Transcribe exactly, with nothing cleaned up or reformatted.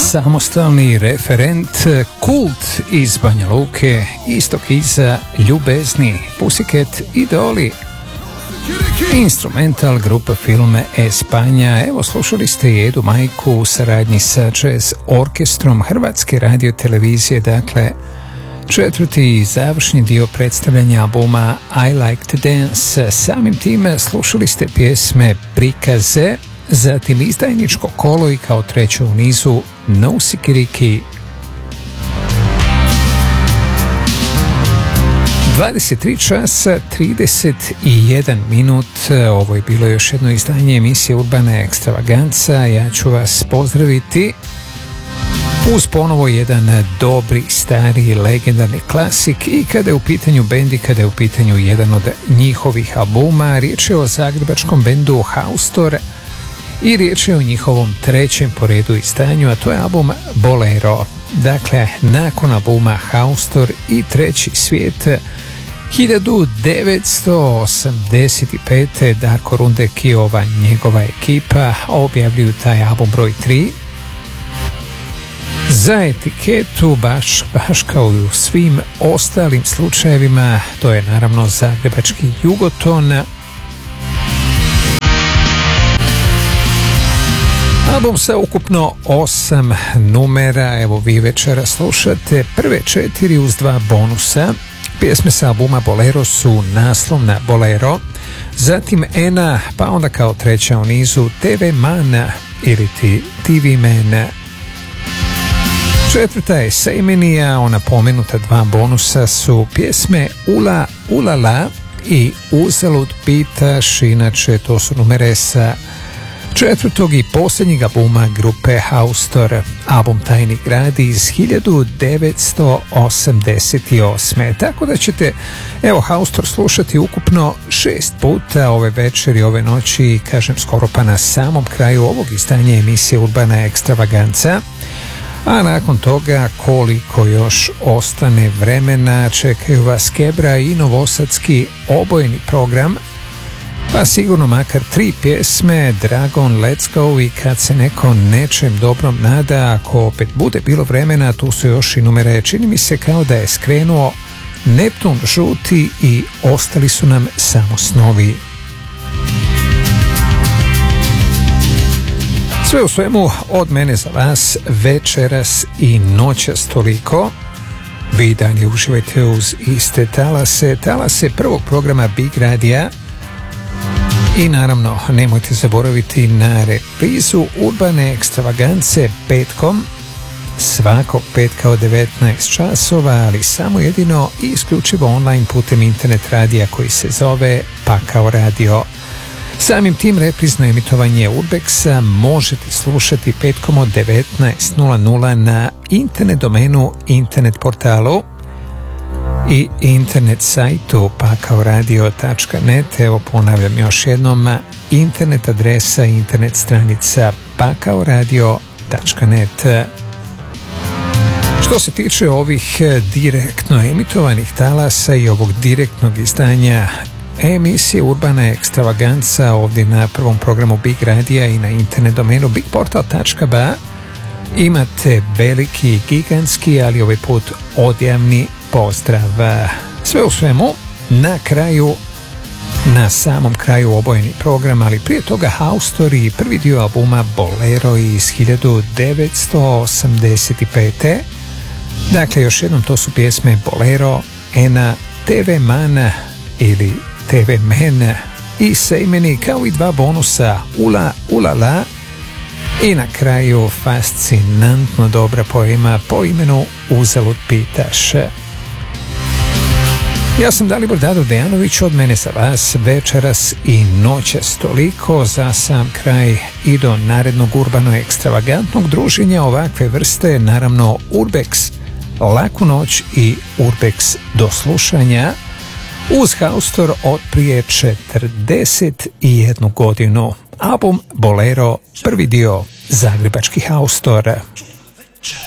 samostalni referent, kult iz Banja Luke, istok iza ljubezni, Pussycat Idoli, instrumental grupa filme Espanja. Evo, slušali ste Edu Majku u saradnji sa jazz orkestrom Hrvatske radio televizije, dakle četvrti i završni dio predstavljanja albuma I Like to Dance. Samim time slušali ste pjesme Prikaze, zatim Izdajničko kolo i kao treće u nizu No Sikiriki. dvadeset tri časa trideset jedan minut. Ovo je bilo još jedno izdanje emisije Urbana Ekstravaganca. Ja ću vas pozdraviti uz ponovo jedan dobri, stari, legendarni klasik i kada je u pitanju bend i kada je u pitanju jedan od njihovih albuma. Riječ je o zagrebačkom bendu Haustor i riječ je o njihovom trećem po redu izdanju, a to je album Bolero. Dakle, nakon albuma Haustor i Treći svijet hiljadu devetsto osamdeset pete. Darko Rundek i ova njegova ekipa objavljuju taj album broj tri za etiketu, baš, baš kao i u svim ostalim slučajevima. To je naravno zagrebački Jugoton. Album sa ukupno osam numera. Evo, vi večera slušate prve četiri uz dva bonusa. Pjesme sa albuma Bolero su naslovna Bolero, zatim Ena, pa onda kao treća u nizu T V Man ili ti T V Man. Četvrta je Sejmenija, ona pomenuta dva bonusa su pjesme Ula Ulala i Uzalud pitaš, inače to su numere sa četvrtog i posljednjeg albuma grupe Haustor, album Tajni grad iz hiljadu devetsto osamdeset osme. Tako da ćete, evo, Haustor slušati ukupno šest puta ove večeri, ove noći, kažem skoro pa na samom kraju ovog izdanja emisije Urbana Ekstravaganca. A nakon toga, koliko još ostane vremena, čekaju vas Kebra i novosadski obojeni program, pa sigurno makar tri pjesme, Dragon, Let's Go i Kad se neko nečem dobrom nada. Ako opet bude bilo vremena, tu su još i numere. Čini mi se kao da je skrenuo Neptun žuti i ostali su nam samo snovi. Sve u svemu od mene za vas večeras i noćas toliko. Vi dalje uživajte uz iste talase, talase prvog programa Big Radija. I naravno, nemojte zaboraviti na reprizu Urbane Ekstravagance petkom, svakog petka od devetnaest časova, ali samo jedino i isključivo online putem internet radija koji se zove Pakao radio. Samim tim reprizno emitovanje Urbexa možete slušati petkom od devetnaest na internet domenu, internet portalu i internet sajtu pakao radio tačka net. Evo, ponavljam još jednom, internet adresa, internet stranica pakao radio tačka net. Što se tiče ovih direktno emitovanih talasa i ovog direktnog izdanja emisije Urbana Ekstravaganca ovdje na prvom programu Big Radija i na internet domenu big portal tačka ba, imate veliki, gigantski, ali ovaj put odjavni pozdrav. Sve u svemu, na kraju, na samom kraju obojeni program, ali prije toga Haustor i prvi dio albuma Bolero iz hiljadu devetsto osamdeset pete. Dakle, još jednom, to su pjesme Bolero, Ena, T V Man ili T V Men i Sejmeni, kao i dva bonusa Ula Ulala i na kraju fascinantno dobra poema po imenu Uzalud pitaš. Ja sam Dalibor Dado Dejanović, od mene za vas večeras i noćas toliko. Za sam kraj i do narednog urbano ekstravagantnog druženja ovakve vrste, naravno Urbex, laku noć i Urbex do slušanja uz Haustor od prije četrdeset jednu godinu. Album Bolero, prvi dio, zagrebački Haustor.